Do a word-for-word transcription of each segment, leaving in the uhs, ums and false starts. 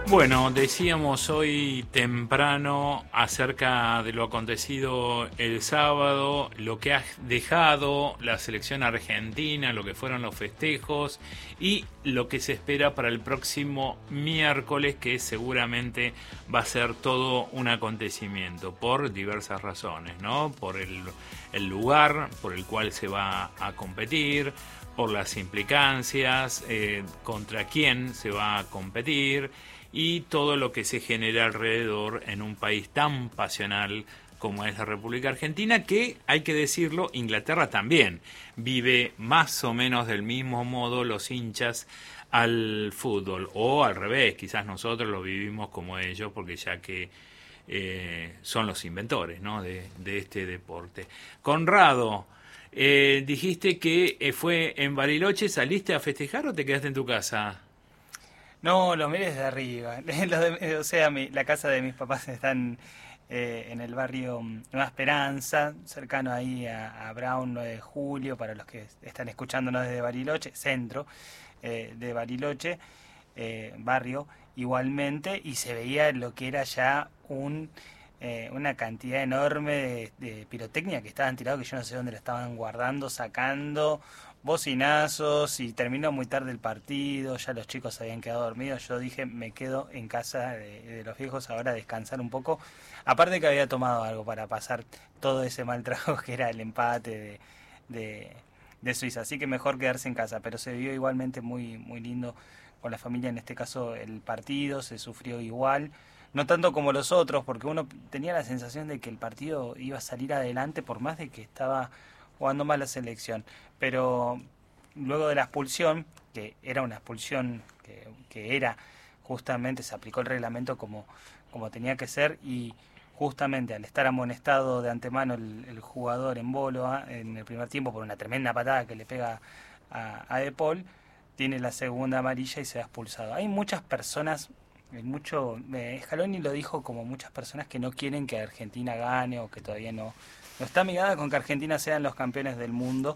Bueno, decíamos hoy temprano acerca de lo acontecido el sábado, lo que ha dejado la selección argentina, lo que fueron los festejos y lo que se espera para el próximo miércoles, que seguramente va a ser todo un acontecimiento por diversas razones, ¿no? Por el, el lugar por el cual se va a competir, por las implicancias, eh, contra quién se va a competir y todo lo que se genera alrededor en un país tan pasional como es la República Argentina, que, hay que decirlo, Inglaterra también vive más o menos del mismo modo los hinchas al fútbol, o al revés, quizás nosotros lo vivimos como ellos, porque ya que eh, son los inventores, ¿no?, de, de este deporte. Conrado, eh, dijiste que eh, fue en Bariloche, ¿saliste a festejar o te quedaste en tu casa? No, lo miré desde arriba. Lo de- o sea, mi- la casa de mis papás están eh, en el barrio mm, Nueva Esperanza, cercano ahí a, a Brown nueve de Julio, para los que están escuchándonos desde Bariloche, centro eh, de Bariloche, eh, barrio igualmente, y se veía lo que era ya un, eh, una cantidad enorme de, de pirotecnia que estaban tirados, que yo no sé dónde la estaban guardando, sacando bocinazos, y terminó muy tarde el partido, ya los chicos habían quedado dormidos. Yo dije, me quedo en casa de, de los viejos ahora a descansar un poco. Aparte que había tomado algo para pasar todo ese mal trago que era el empate de, de, de Suiza, así que mejor quedarse en casa, pero se vio igualmente muy, muy lindo con la familia. En este caso el partido se sufrió igual, no tanto como los otros, porque uno tenía la sensación de que el partido iba a salir adelante por más de que estaba jugando mal la selección. Pero luego de la expulsión, que era una expulsión que, que era justamente, se aplicó el reglamento como, como tenía que ser, y justamente al estar amonestado de antemano el, el jugador en bolo ¿ah? en el primer tiempo por una tremenda patada que le pega a, a De Paul, tiene la segunda amarilla y se ha expulsado. Hay muchas personas, hay mucho, eh, Scaloni lo dijo, como muchas personas que no quieren que Argentina gane, o que todavía no, no está amigada con que Argentina sean los campeones del mundo.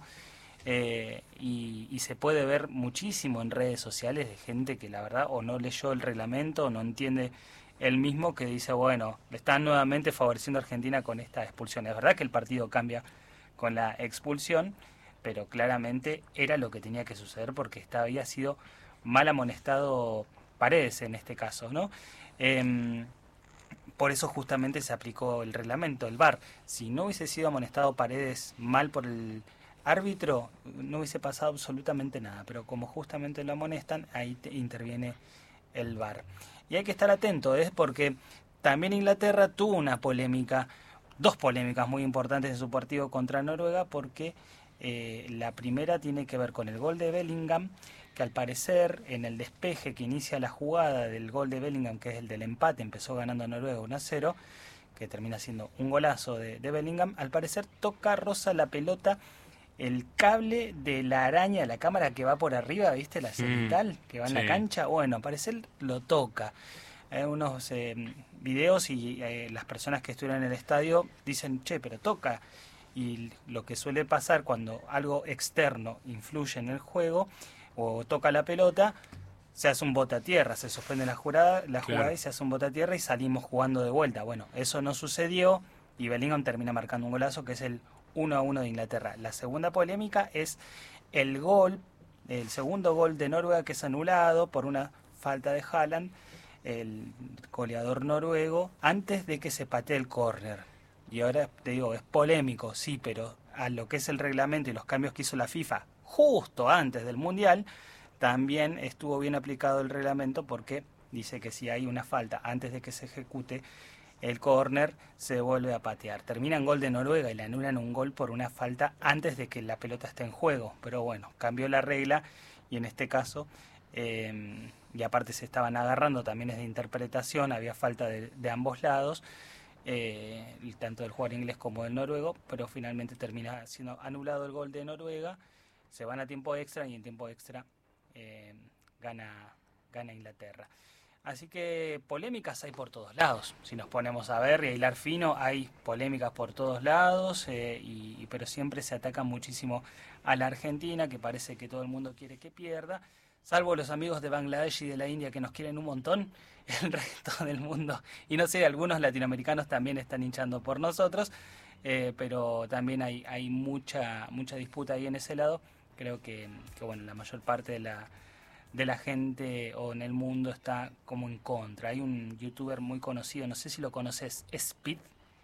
Eh, y, y se puede ver muchísimo en redes sociales de gente que la verdad o no leyó el reglamento o no entiende el mismo, que dice, bueno, le están nuevamente favoreciendo a Argentina con esta expulsión. Es verdad que el partido cambia con la expulsión, pero claramente era lo que tenía que suceder, porque estaba, había sido mal amonestado Paredes en este caso, ¿no? Em, por eso justamente se aplicó el reglamento, el V A R. Si no hubiese sido amonestado Paredes mal por el árbitro, no hubiese pasado absolutamente nada, pero como justamente lo amonestan, ahí te interviene el V A R. Y hay que estar atento, es porque también Inglaterra tuvo una polémica, dos polémicas muy importantes en su partido contra Noruega, porque eh, la primera tiene que ver con el gol de Bellingham, que al parecer en el despeje que inicia la jugada del gol de Bellingham, que es el del empate, empezó ganando Noruega uno a cero, que termina siendo un golazo de, de Bellingham, al parecer toca, roza la pelota el cable de la araña de la cámara que va por arriba, ¿viste? La Mm, cenital que va en la sí. cancha. Bueno, parece él lo toca. Hay unos eh, videos, y eh, las personas que estuvieron en el estadio dicen, che, pero toca. Y lo que suele pasar cuando algo externo influye en el juego o toca la pelota, se hace un bote a tierra, se suspende la jugada, la jugada Claro. y se hace un bote a tierra y salimos jugando de vuelta. Bueno, eso no sucedió y Bellingham termina marcando un golazo que es el uno a uno de Inglaterra. La segunda polémica es el gol, el segundo gol de Noruega, que es anulado por una falta de Haaland, el goleador noruego, antes de que se patee el córner. Y ahora te digo, es polémico, sí, pero a lo que es el reglamento y los cambios que hizo la FIFA justo antes del Mundial, también estuvo bien aplicado el reglamento, porque dice que si hay una falta antes de que se ejecute el córner, se vuelve a patear. Termina en gol de Noruega y le anulan un gol por una falta antes de que la pelota esté en juego. Pero bueno, cambió la regla, y en este caso, eh, y aparte se estaban agarrando, también es de interpretación, había falta de, de ambos lados, eh, tanto del jugador inglés como del noruego, pero finalmente termina siendo anulado el gol de Noruega, se van a tiempo extra y en tiempo extra eh, gana, gana Inglaterra. Así que polémicas hay por todos lados. Si nos ponemos a ver y a hilar fino, hay polémicas por todos lados, eh, y, y- pero siempre se ataca muchísimo a la Argentina, que parece que todo el mundo quiere que pierda. Salvo los amigos de Bangladesh y de la India que nos quieren un montón, el resto del mundo, y no sé, algunos latinoamericanos también están hinchando por nosotros, eh, pero también hay, hay mucha, mucha disputa ahí en ese lado. Creo que, que bueno, la mayor parte de la, de la gente o en el mundo está como en contra. Hay un youtuber muy conocido, no sé si lo conoces, Speed.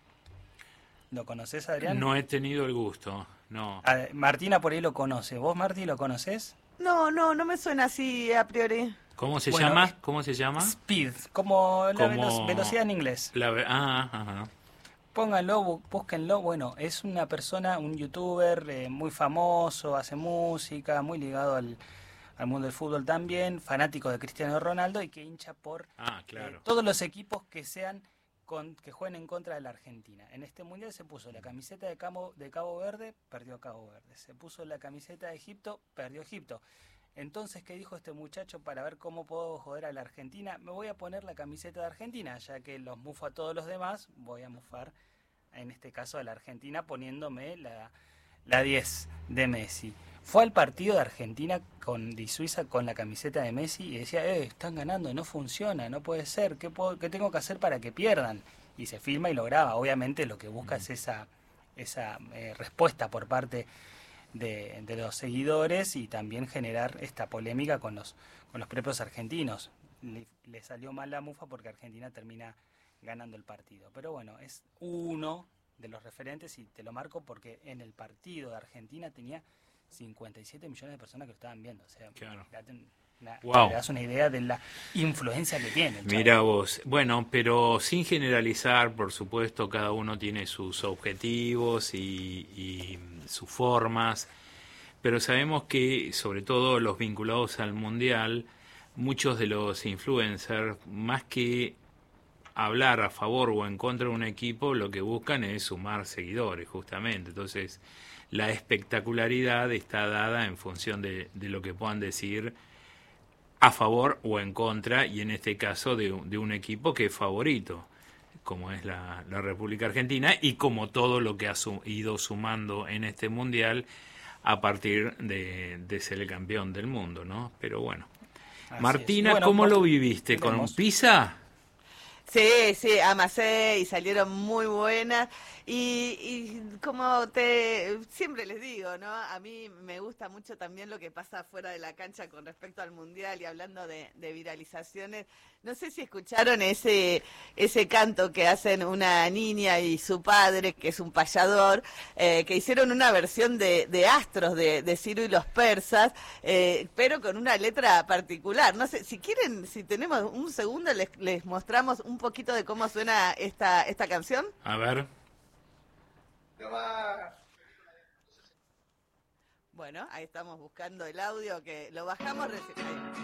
¿Lo conoces, Adrián? No he tenido el gusto, no. A- Martina por ahí lo conoce. ¿Vos, Marti, lo conoces? No, no, no me suena así a priori. ¿Cómo se Bueno, llama? es- ¿Cómo se llama? Speed, como la Como velo- velocidad en inglés. la ve- ah, ajá. Pónganlo, bu- búsquenlo. Bueno, es una persona, un youtuber eh, muy famoso, hace música, muy ligado al, al mundo del fútbol también, fanático de Cristiano Ronaldo y que hincha por Ah, eh, claro. todos los equipos que sean con, que jueguen en contra de la Argentina. En este mundial se puso la camiseta de Cabo, de Cabo Verde, perdió Cabo Verde. Se puso la camiseta de Egipto, perdió Egipto. Entonces, ¿qué dijo este muchacho para ver cómo puedo joder a la Argentina? Me voy a poner la camiseta de Argentina, ya que los mufo a todos los demás, voy a mufar, en este caso a la Argentina, poniéndome la, la diez de Messi. Fue al partido de Argentina con, de Suiza con la camiseta de Messi y decía, eh, están ganando, no funciona, no puede ser, ¿qué, puedo, qué tengo que hacer para que pierdan? Y se filma y lo graba. Obviamente lo que busca es esa, esa eh, respuesta por parte de, de los seguidores y también generar esta polémica con los, con los propios argentinos. Le, le salió mal la mufa porque Argentina termina ganando el partido. Pero bueno, es uno de los referentes y te lo marco porque en el partido de Argentina tenía cincuenta y siete millones de personas que lo estaban viendo. O sea, Claro. date una, Wow. te das una idea de la influencia que tiene. el chavo. Mira vos, bueno, pero sin generalizar, por supuesto, cada uno tiene sus objetivos y, y sus formas, pero sabemos que, sobre todo los vinculados al Mundial, muchos de los influencers, más que hablar a favor o en contra de un equipo, lo que buscan es sumar seguidores, justamente. Entonces, la espectacularidad está dada en función de, de lo que puedan decir a favor o en contra, y en este caso de, de un equipo que es favorito, como es la, la República Argentina, y como todo lo que ha su, ido sumando en este Mundial a partir de, de ser el campeón del mundo, ¿no? Pero bueno. Así Martina, es. Bueno, ¿cómo pues, lo viviste? ¿Con veremos. pizza? Sí, sí, amasé y salieron muy buenas. Y, y como te siempre les digo, ¿no? A mí me gusta mucho también lo que pasa fuera de la cancha con respecto al Mundial y hablando de, de viralizaciones. No sé si escucharon ese ese canto que hacen una niña y su padre, que es un payador, eh, que hicieron una versión de, de Astros de, de Ciro y los persas, eh, pero con una letra particular. No sé, si quieren, si tenemos un segundo, les, les mostramos un poquito de cómo suena esta, esta canción. A ver. Bueno, ahí estamos buscando el audio, que lo bajamos recién.